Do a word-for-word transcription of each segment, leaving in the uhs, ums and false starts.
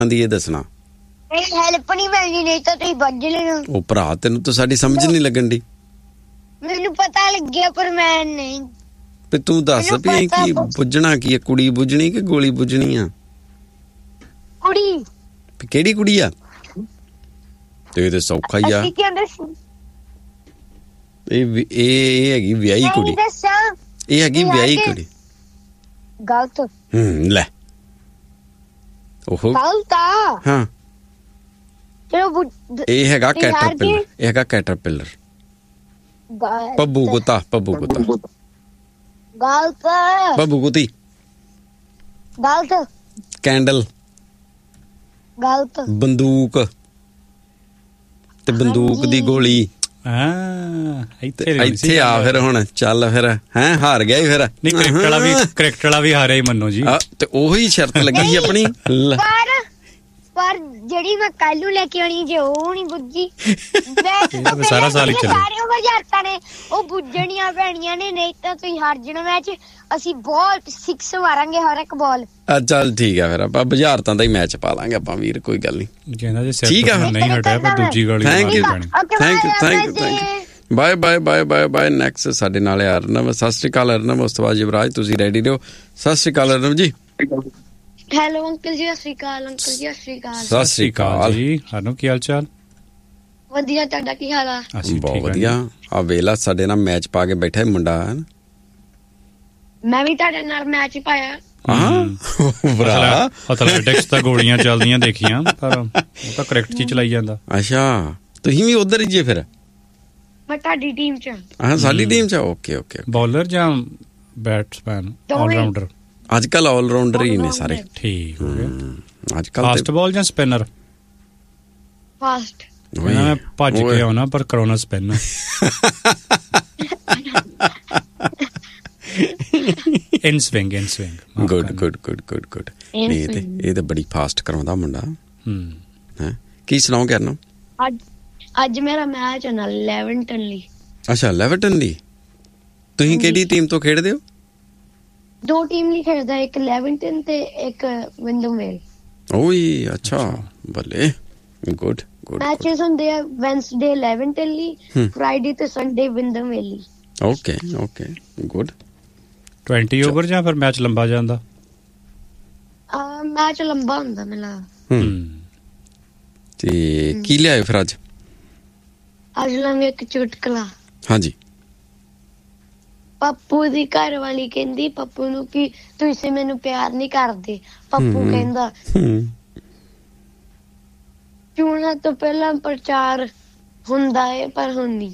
ਦੀ ਇਹ ਦੱਸਣਾ। ਹੈਲਪ ਨਹੀਂ ਮਿਲਣੀ, ਨਹੀਂ ਤਾਂ ਤੁਸੀਂ ਵੱਜ ਲੈਣਾ। ਉਹ ਭਰਾ ਤੈਨੂੰ ਤਾਂ ਸਾਡੀ ਸਮਝ ਨਹੀਂ ਲੱਗਣ ਦੀ। ਮੈਨੂੰ ਪਤਾ ਲੱਗਿਆ ਪਰ ਮੈਂ ਨਹੀਂ। ਤੇ ਤੂੰ ਦੱਸ ਵੀ ਕੀ ਬੁੱਝਣਾ ਕੀ ਹੈ? ਕੁੜੀ ਬੁੱਝਣੀ ਕਿ ਗੋਲੀ ਬੁੱਝਣੀ ਆ? ਕੁੜੀ। ਕਿਹੜੀ ਕੁੜੀ ਆ? ਤੇ ਇਹ ਤਾਂ ਸੌਖਾ ਹੀ ਆ। ਇਹ ਇਹ ਹੈਗੀ ਵਿਆਹੀ ਕੁੜੀ। ਇਹ ਹੈਗੀ ਵਿਆਹੀ ਕੁੜੀ। ਗਲਤ। ਹੂੰ ਲੈ ਉਹ ਗਲਤ ਆ। ਹਾਂ ਇਹ ਹੈਗਾ ਕੈਟਰਪਿਲਰ। ਇਹ ਹੈਗਾ ਕੈਟਰਪਿਲਰ। ਪੱਬੂ ਕੁੱਤਾ। ਪੱਬੂ ਕੁੱਤਾ। ਗਲਤ। ਪੱਬੂ ਕੁੱਤੀ। ਗਲਤ। ਕੈਂਡਲ। ਗਲਤ। ਬੰਦੂਕ ਤੇ ਬੰਦੂਕ ਦੀ ਗੋਲੀ। ਹਾਂ ਇੱਥੇ ਇੱਥੇ ਆ ਫਿਰ ਹੁਣ ਚੱਲ ਫਿਰ ਹੈਂ ਹਾਰ ਗਿਆ ਫਿਰ। ਨਹੀਂ ਕ੍ਰਿਕਟ ਵਾਲਾ ਵੀ ਕ੍ਰਿਕਟ ਵਾਲਾ ਵੀ ਹਾਰਿਆ ਹੀ ਮੰਨੋ ਜੀ। ਤੇ ਉਹੀ ਸ਼ਰਤ ਲੱਗੀ ਸੀ ਆਪਣੀ। ਪਰ ਜਿਹੜੀ ਮੈਂ ਕੱਲ ਨੂੰ ਲੈ ਕੇ ਆਉਣੀ ਜੇ ਉਹ ਨਹੀਂ ਬੁੱਝੀ ਸਾਰਾ ਸਾਲ ਹੀ ਚੱਲੇ। ਸਾਰੇ ਵਜਾਰਤਾਂ ਨੇ ਉਹ ਬੁੱਝਣੀਆਂ ਪੈਣੀਆਂ ਨੇ, ਨਹੀਂ ਤਾਂ ਤੁਸੀਂ ਹਾਰ ਜਾਣਾ ਮੈਚ। ਅਸੀਂ ਬਾਲ ਸਿਕਸ ਮਾਰਾਂਗੇ ਹਰ ਇੱਕ ਬਾਲ। ਚੱਲ ਠੀਕ ਆ ਫਿਰ ਆਪਾਂ ਬੁਝਾਰਤਾਂ ਦਾ ਹੀ ਮੈਚ ਪਾ ਲਾਂਗੇ ਆਪਾਂ ਵੀਰ, ਕੋਈ ਗੱਲ ਨਹੀਂ। ਠੀਕ ਆ ਨਹੀਂ ਹਟਿਆ ਪਰ ਦੂਜੀ ਗਾਲੀ thank you thank you thank you thank you bye bye bye bye bye. Next ਸਾਡੇ ਨਾਲ ਅਰਨਵ। ਸਤਿ ਸ਼੍ਰੀ ਅਕਾਲ ਅਰਨਵ। ਉਸ ਤੋਂ ਬਾਅਦ ਯੁਵਰਾਜ ਤੁਸੀਂ ਰੈਡੀ ਰਹੋ। ਸਤਿ ਸ਼੍ਰੀ ਅਕਾਲ ਅਰਨਵ ਜੀ। ਹੈਲੋ ਅੰਕਲ ਜੀ। ਸਤਿ ਸ਼੍ਰੀ ਅਕਾਲ ਅੰਕਲ ਜੀ। ਸਤਿ ਸ਼੍ਰੀ ਅਕਾਲ। ਸਤਿ ਸ਼੍ਰੀ ਅਕਾਲ ਜੀ। ਹਰਨੋ ਕੀ ਹਾਲ ਚਾਲ? ਵਧੀਆ, ਤੁਹਾਡਾ ਕੀ ਹਾਲ ਆ? ਬਹੁਤ ਵਧੀਆ। ਆ ਵੇਲਾ ਸਾਡੇ ਨਾਲ ਮੈਚ ਪਾ ਕੇ ਬੈਠਾ ਮੁੰਡਾ। ਮੈਂ ਵੀ ਤੁਹਾਡੇ ਨਾਲ ਮੈਚ ਪਾਇਆ। ਹਾਂ ਐਥਲੈਟਿਕਸ ਤਾਂ ਗੋਲੀਆਂ ਚੱਲਦੀਆਂ ਦੇਖੀਆਂ ਪਰ ਉਹ ਤਾਂ ਕ੍ਰਿਕਟ ਚ ਚਲਾਈ ਜਾਂਦਾ। ਅੱਛਾ ਤੁਸੀਂ ਵੀ ਉਧਰ ਹੀ ਜੇ ਫਿਰ? ਮੈਂ ਤੁਹਾਡੀ ਟੀਮ ਚ। ਹਾਂ ਸਾਡੀ ਟੀਮ ਚ। Okay okay. ਬੋਲਰ ਜਾਂ ਬੈਟਸਮੈਨ? ਆਲਰਾਊਂਡਰ। ਅੱਜ ਕੱਲ ਆਲਰਾਊਂਡਰ ਹੀ ਨੇ ਸਾਰੇ। ਠੀਕ ਹੋ ਗਿਆ। ਅੱਜ ਕੱਲ ਫਾਸਟ ਬਾਲ ਜਾਂ ਸਪਿਨਰ? ਫਾਸਟ। ਮੈਂ ਭੱਜ ਕੇ ਆਉਣਾ ਪਰ ਕਰਾਉਣਾ ਸਪਿਨ। ਇਨ ਸਵਿੰਗ ਇਨ swing. Good good good good good. ਇਹ ਤੇ ਇਹ ਤਾਂ ਬੜੀ ਫਾਸਟ ਕਰਾਉਂਦਾ ਮੁੰਡਾ। ਹੂੰ ਹੈ ਕੀ ਸੁਣਾਓ ਕਰਨਾ? ਅੱਜ ਅੱਜ ਮੇਰਾ ਮੈਚ ਹੈ ਨਾ ਲੈਵਨਟਨ ਲਈ। ਅੱਛਾ ਲੈਵਨਟਨ ਲਈ। ਤੁਸੀਂ ਕਿਹੜੀ ਟੀਮ ਤੋਂ ਖੇਡਦੇ ਹੋ? ਦੋ ਟੀਮ ਲਈ ਖੇਡਦਾ, ਇੱਕ ਲੈਵਨਟਨ ਤੇ ਇੱਕ ਵਿੰਡਮ ਵੇਲ। ਓਏ ਅੱਛਾ ਬੱਲੇ। Good good. ਮੈਚਸ ਹੁੰਦੇ ਆ ਵੈਂਸਡੇ ਲੈਵਨਟਨ ਲਈ, ਫਰਾਈਡੇ ਤੇ ਸੰਡੇ ਵਿੰਡਮ ਵੇਲ ਲਈ। Okay okay good. ਵੀਹ ਓਵਰ ਜਾਂ ਫਿਰ ਮੈਚ ਲੰਬਾ ਜਾਂਦਾ? ਆ ਮੈਚ ਲੰਬਾ ਹੁੰਦਾ ਮੇਰਾ। ਹੂੰ ਤੇ ਕੀ ਲਿਆਏ ਫਿਰ ਅੱਜ? ਅੱਜ ਲੰਮੀ ਇੱਕ ਚੁਟਕਲਾ। ਹਾਂਜੀ। ਪੱਪੂ ਦੀ ਘਰ ਵਾਲੀ ਕਹਿੰਦੀ ਪੱਪੂ ਨੂੰ ਕਿ ਤੁਸੀਂ ਮੈਨੂੰ ਪਿਆਰ ਨਹੀਂ ਕਰਦੇ। ਪੱਪੂ ਕਹਿੰਦਾ ਚੋਣਾਂ ਤੋਂ ਪਹਿਲਾਂ ਪ੍ਰਚਾਰ ਹੁੰਦਾ ਹੈ ਪਰ ਹੁਣ ਨਹੀਂ।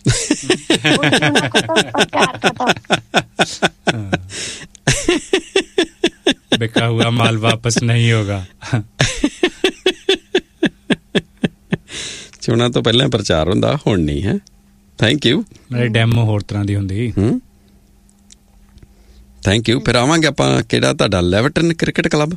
बिका हुआ माल वापस नहीं होगा। ਚੋਣਾਂ ਤੋਂ ਪਹਿਲਾਂ ਪ੍ਰਚਾਰ ਹੁੰਦਾ ਹੁਣ ਨਹੀਂ ਹੈ। Thank you. ਮੇਰੇ ਡੈਮੋ ਹੋਰ ਤਰ੍ਹਾਂ ਦੀ ਹੁੰਦੀ। ਹੂੰ ਥੈਂਕ ਯੂ। ਫਿਰ ਆਵਾਂਗੇ ਆਪਾਂ। ਕਿਹੜਾ ਤੁਹਾਡਾ ਲੈਵਨਟਨ ਕ੍ਰਿਕਟ ਕਲੱਬ?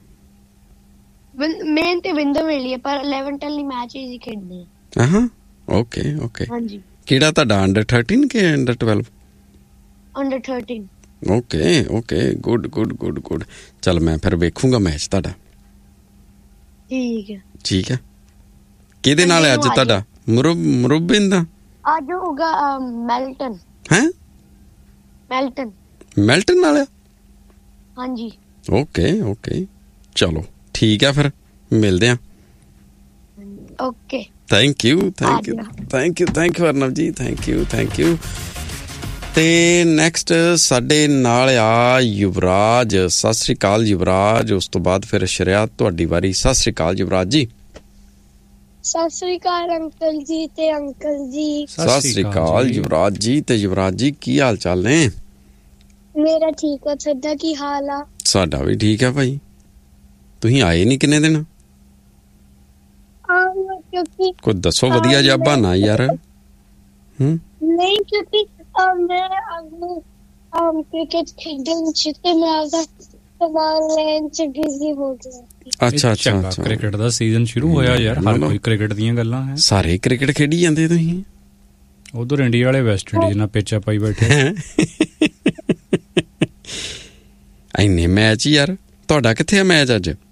ਮੇਨ ਤੇ ਵਿੰਡਮ ਵੇਲੀ ਹੈ ਪਰ ਲੈਵਨਟਨ ਲਈ ਮੈਚ ਹੀ ਖੇਡਦੇ ਆ। ਹਾਂ ਓਕੇ ਓਕੇ। ਹਾਂਜੀ। ਕਿਹੜਾ ਤੁਹਾਡਾ ਅੰਡਰ ਥਰਟੀਨ ਕਿ under twelve? Under thirteen. Okay okay good good good good. ਚੱਲ ਮੈਂ ਫਿਰ ਵੇਖੂੰਗਾ ਮੈਚ ਤੁਹਾਡਾ। ਠੀਕ ਹੈ ਠੀਕ ਹੈ। ਕਿਹਦੇ ਨਾਲ ਹੈ ਅੱਜ ਤੁਹਾਡਾ? ਮੁਰਬਿਨ ਦਾ ਅੱਜ ਹੋਊਗਾ ਮੈਲਟਨ। ਹੈ ਮੈਲਟਨ। ਮੈਲਟਨ ਨਾਲ ਆ? ਹਾਂਜੀ। ਓਕੇ ਓਕੇ ਚਲੋ ਠੀਕ ਹੈ ਫਿਰ ਮਿਲਦੇ ਆ। Okay thank you thank you thank you thank you ਅਰਨਵ ਜੀ। Thank you thank you. ਤੇ ਨੈਕਸਟ ਸਾਡੇ ਨਾਲ ਆ ਯੁਵਰਾਜ। ਸਤਿ ਸ੍ਰੀ ਅਕਾਲ ਯੁਵਰਾਜ। ਉਸ ਤੋਂ ਬਾਅਦ ਫਿਰ ਸ਼ਰਿਆ ਤੁਹਾਡੀ ਵਾਰੀ। ਸਤਿ ਸ੍ਰੀ ਅਕਾਲ ਯੁਵਰਾਜ ਜੀ। ਸਤਿ ਸ੍ਰੀ ਅਕਾਲ ਅੰਕਲ ਜੀ ਤੇ ਅੰਕਲ ਜੀ। ਸਤਿ ਸ੍ਰੀ ਅਕਾਲ ਯੁਵਰਾਜ ਜੀ ਤੇ ਯੁਵਰਾਜ ਜੀ ਕੀ ਹਾਲ ਚਾਲ ਨੇ? ਮੇਰਾ ਠੀਕ ਆ, ਤੁਹਾਡਾ ਕੀ ਹਾਲ ਆ? ਸਾਡਾ ਵੀ ਠੀਕ ਆ ਭਾਈ। ਤੁਸੀਂ ਆਏ ਨਹੀਂ ਕਿੰਨੇ ਦਿਨ? ਕਿਉਂਕਿ ਕੋਈ ਦੱਸੋ ਵਧੀਆ ਜਿਹਾ ਬਹਾਨਾ ਯਾਰ। ਹੂੰ ਨਹੀਂ ਕਿਉਂਕਿ ਮੈਂ ਅਗਲੇ ਕ੍ਰਿਕਟ ਖੇਡਣ ਚ ਤੇ ਮੈਂ ਆਦਾ ਸਮਾਨ ਲੈਣ ਚ ਬਿਜ਼ੀ ਹੋ ਗਿਆ। ਅੱਛਾ ਅੱਛਾ ਅੱਛਾ। ਕ੍ਰਿਕਟ ਦਾ ਸੀਜ਼ਨ ਸ਼ੁਰੂ ਹੋਇਆ ਯਾਰ। ਹਰ ਕੋਈ ਕ੍ਰਿਕਟ ਦੀਆਂ ਗੱਲਾਂ ਹੈ। ਸਾਰੇ ਕ੍ਰਿਕਟ ਖੇਡੀ ਜਾਂਦੇ ਤੁਸੀਂ। ਉਧਰ ਇੰਡੀਆ ਵਾਲੇ ਵੈਸਟ ਇੰਡੀਜ਼ ਨਾਲ ਪੇਚਾ ਪਾਈ ਬੈਠੇ। ਇੰਨੇ ਮੈਚ ਯਾਰ। ਤੁਹਾਡਾ ਕਿੱਥੇ ਆ ਮੈਚ ਅੱਜ?